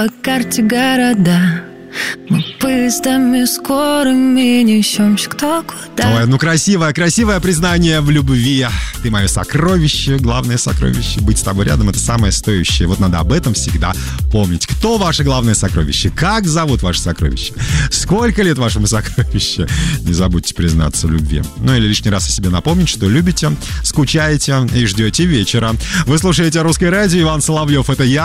По карте города мы поездами скорыми несемся кто куда. Ой, ну красивое признание в любви. Ты мое сокровище, главное сокровище. Быть с тобой рядом — это самое стоящее. Вот надо об этом всегда помнить. Кто ваше главное сокровище? Как зовут ваше сокровище? Сколько лет вашему сокровищу? Не забудьте признаться в любви. Ну или лишний раз о себе напомнить, что любите, скучаете и ждете вечера. Вы слушаете «Русское радио». Иван Соловьев — это я.